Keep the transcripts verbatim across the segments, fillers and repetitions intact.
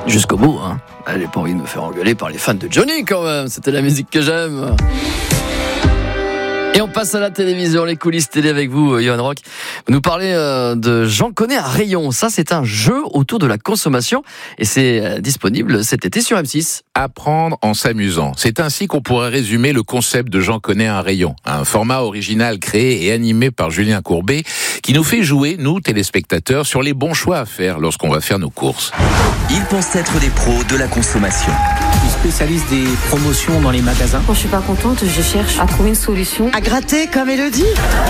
jusqu'au bout. Hein. J'ai pas envie de me faire engueuler par les fans de Johnny quand même. C'était la musique que j'aime. Et on passe à la télévision, les coulisses télé avec vous, Johan Rock. Vous nous parlez euh, de J'en connais un rayon. Ça, c'est un jeu autour de la consommation et c'est euh, disponible cet été sur M six. Apprendre en s'amusant. C'est ainsi qu'on pourrait résumer le concept de J'en connais un rayon. Un format original créé et animé par Julien Courbet qui nous fait jouer, nous, téléspectateurs, sur les bons choix à faire lorsqu'on va faire nos courses. Ils pensent être des pros de la consommation. Ils spécialisent des promotions dans les magasins. Quand je suis pas contente, je cherche à trouver une solution. À gratter comme Elodie.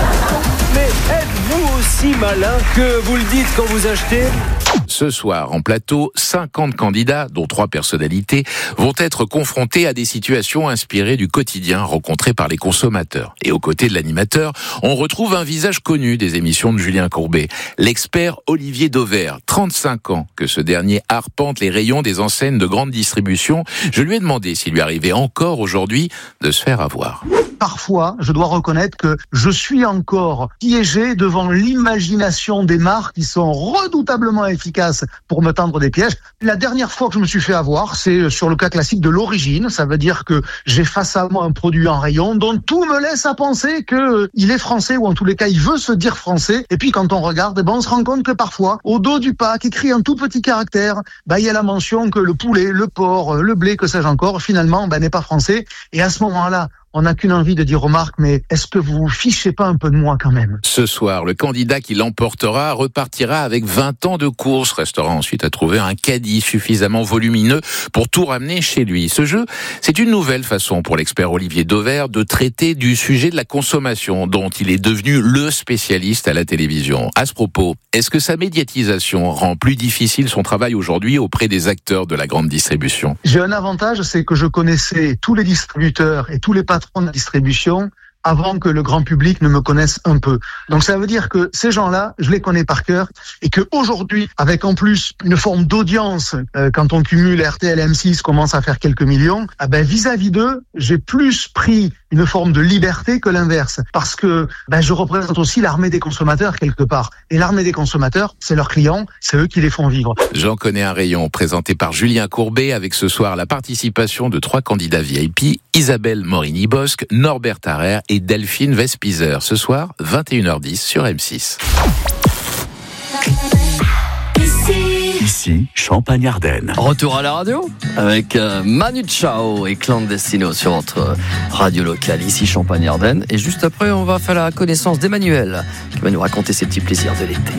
Mais êtes-vous aussi malin que vous le dites quand vous achetez ? Ce soir, en plateau, cinquante candidats, dont trois personnalités, vont être confrontés à des situations inspirées du quotidien rencontré par les consommateurs. Et aux côtés de l'animateur, on retrouve un visage connu des émissions de Julien Courbet, l'expert Olivier Dauvert, trente-cinq ans, que ce dernier arpente les rayons des enseignes de grande distribution. Je lui ai demandé s'il lui arrivait encore aujourd'hui de se faire avoir. Parfois, je dois reconnaître que je suis encore piégé devant l'imagination des marques qui sont redoutablement efficaces pour me tendre des pièges. La dernière fois que je me suis fait avoir, c'est sur le cas classique de l'origine. Ça veut dire que j'ai face à moi un produit en rayon dont tout me laisse à penser qu'il est français ou en tous les cas, il veut se dire français. Et puis quand on regarde, eh ben, on se rend compte que parfois, au dos du pack, écrit en tout petit caractère, bah, il y a la mention que le poulet, le porc, le blé, que sais-je encore, finalement, bah, n'est pas français. Et à ce moment-là, on n'a qu'une envie de dire aux marques, mais est-ce que vous vous fichez pas un peu de moi quand même ? Ce soir, le candidat qui l'emportera repartira avec vingt ans de course. Restera ensuite à trouver un caddie suffisamment volumineux pour tout ramener chez lui. Ce jeu, c'est une nouvelle façon pour l'expert Olivier Dauvert de traiter du sujet de la consommation dont il est devenu le spécialiste à la télévision. À ce propos, est-ce que sa médiatisation rend plus difficile son travail aujourd'hui auprès des acteurs de la grande distribution ? J'ai un avantage, c'est que je connaissais tous les distributeurs et tous les patrons de distribution avant que le grand public ne me connaisse un peu. Donc ça veut dire que ces gens-là, je les connais par cœur et que aujourd'hui, avec en plus une forme d'audience, euh, quand on cumule R T L, M six commence à faire quelques millions, ah ben vis-à-vis d'eux, j'ai plus pris une forme de liberté que l'inverse, parce que ben je représente aussi l'armée des consommateurs quelque part. Et l'armée des consommateurs, c'est leurs clients, c'est eux qui les font vivre. J'en connais un rayon, présenté par Julien Courbet, avec ce soir la participation de trois candidats V I P, Isabelle Morini-Bosque, Norbert Tarrer et Delphine Vespizer. Ce soir, vingt et une heures dix sur M six. Ici, Champagne-Ardenne. Retour à la radio avec euh, Manu Chao et Clandestino sur votre radio locale, ici Champagne-Ardenne. Et juste après, on va faire la connaissance d'Emmanuel qui va nous raconter ses petits plaisirs de l'été.